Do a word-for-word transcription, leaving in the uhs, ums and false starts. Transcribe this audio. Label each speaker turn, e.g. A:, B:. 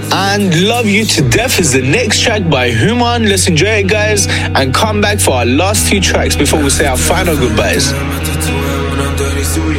A: And Love You to Death is the next track by Human. Let's enjoy it, guys, and come back for our last two tracks before we say our final goodbyes.